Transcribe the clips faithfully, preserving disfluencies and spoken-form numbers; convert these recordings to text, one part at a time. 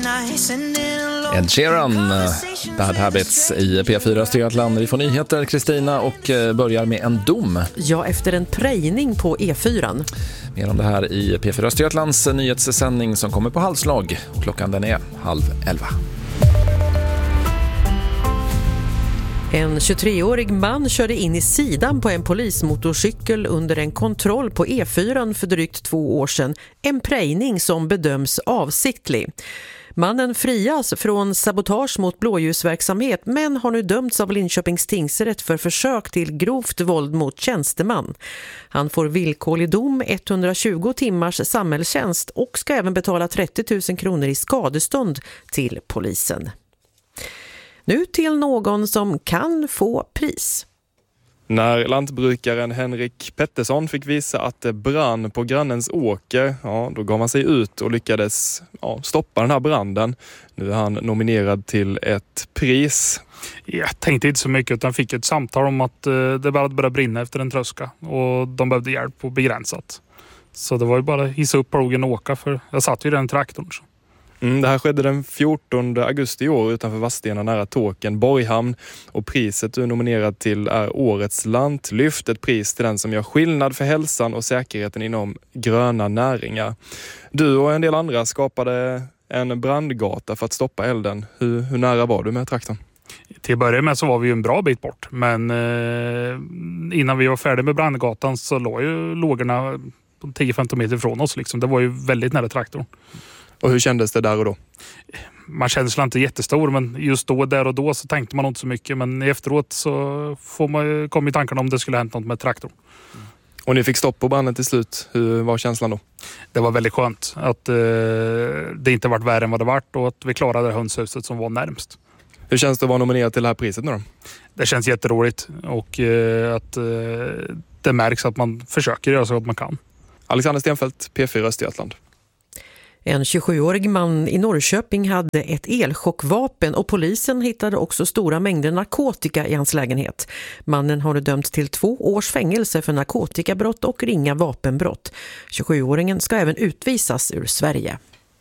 Ed Sheeran, Bad Habits i P fyra Östergötland. Vi får nyheter, Kristina, och börjar med en dom. Ja, efter en prejning på E fyra. Mer om det här i P fyra Östergötlands nyhetssändning som kommer på halvslag. Klockan den är halv elva. En tjugotreårig man körde in i sidan på en polismotorcykel under en kontroll på E fyra för drygt två år sedan. En prejning som bedöms avsiktlig. Mannen frias från sabotage mot blåljusverksamhet men har nu dömts av Linköpings tingsrätt för försök till grovt våld mot tjänsteman. Han får villkorlig dom, etthundratjugo timmars samhällstjänst och ska även betala trettio tusen kronor i skadestånd till polisen. Nu till någon som kan få pris. När lantbrukaren Henrik Pettersson fick visa att det brann på grannens åker, ja, då gav han sig ut och lyckades ja, stoppa den här branden. Nu är han nominerad till ett pris. Jag tänkte inte så mycket utan fick ett samtal om att eh, det bara började brinna efter en tröska och de behövde hjälp på begränsat. Så det var ju bara att hissa upp plogen och åka, för jag satt ju i den traktorn. Så. Mm, det här skedde den fjortonde augusti i år utanför Vadstena nära Tåken, Borghamn, och priset du är nominerad till är Årets lantlyft, ett pris till den som gör skillnad för hälsan och säkerheten inom gröna näringar. Du och en del andra skapade en brandgata för att stoppa elden. Hur, hur nära var du med traktorn? Till att börja med så var vi ju en bra bit bort, men eh, innan vi var färdiga med brandgatan så låg ju lågorna tio femton meter från oss. Liksom. Det var ju väldigt nära traktorn. Och hur kändes det där och då? Man kände sig inte jättestor, men just då, där och då så tänkte man inte så mycket. Men efteråt så får man, kom i tankarna om det skulle hänt något med traktorn. Och ni fick stopp på branden till slut. Hur var känslan då? Det var väldigt skönt att eh, det inte varit värre än vad det varit och att vi klarade hönshuset som var närmst. Hur känns det att vara nominerad till det här priset nu då? Det känns jätteroligt och eh, att eh, det märks att man försöker göra så gott man kan. Alexander Stenfeldt, P fyra Östergötland. En tjugosjuårig man i Norrköping hade ett elchockvapen och polisen hittade också stora mängder narkotika i hans lägenhet. Mannen har dömts till två års fängelse för narkotikabrott och ringa vapenbrott. tjugosjuåringen ska även utvisas ur Sverige.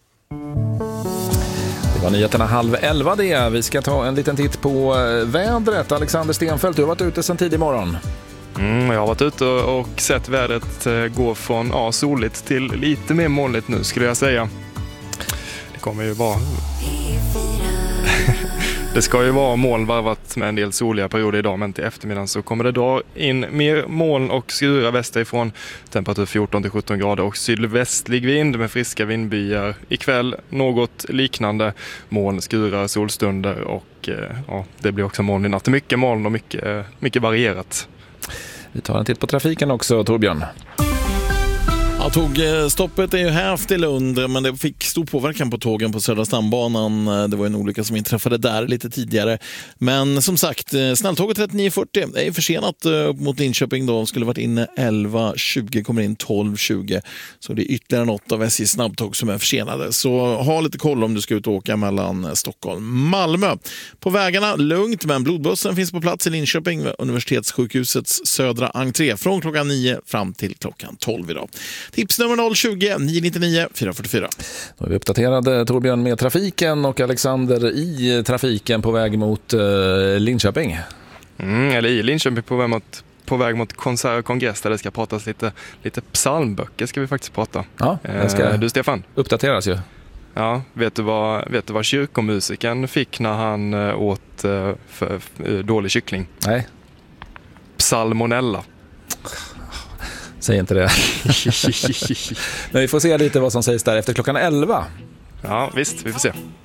Det var nyheterna halv elva det. Vi ska ta en liten titt på vädret. Alexander Stenfeldt, du har varit ute sedan tidig morgon. Mm, jag har varit ute och sett vädret gå från ja, soligt till lite mer molnigt nu skulle jag säga. Det kommer ju vara... Det ska ju vara moln varvat med en del soliga perioder idag, men till eftermiddagen så kommer det dra in mer moln och skura västerifrån. Temperatur fjorton till sjutton grader och sydvästlig vind med friska vindbyar. Ikväll något liknande, moln, skurar, solstunder och ja, det blir också moln i natt. Mycket moln och mycket, mycket varierat. Vi tar en titt på trafiken också, Torbjörn. Ja, tågstoppet är ju hävt i Lund, men det fick stor påverkan på tågen på Södra stambanan. Det var en olycka som inträffade där lite tidigare. Men som sagt, snälltåget trettionio fyrtio är försenat mot Linköping då. Skulle varit inne elva tjugo, kommer in tolv tjugo. Så det är ytterligare något av S J:s snabbtåg som är försenade. Så ha lite koll om du ska ut och åka mellan Stockholm och Malmö. På vägarna lugnt, men blodbussen finns på plats i Linköping vid Universitetssjukhusets södra entré från klockan nio fram till klockan tolv idag. Tips nummer noll tjugo nio nio fyra fyra fyra. Då är vi uppdaterade, Torbjörn, med trafiken och Alexander i trafiken på väg mot uh, Linköping. Mm, eller i Linköping på väg mot, på väg mot konsert och kongress där det ska pratas lite, lite psalmböcker ska vi faktiskt prata. Ja, jag ska eh, du Stefan. Uppdateras ju. Ja, vet du vad, vet du vad kyrkomusiken fick när han uh, åt uh, för, för, dålig kyckling? Nej. Salmonella. Säg inte det. Men vi får se lite vad som sägs där efter klockan elva. Ja, visst, vi får se.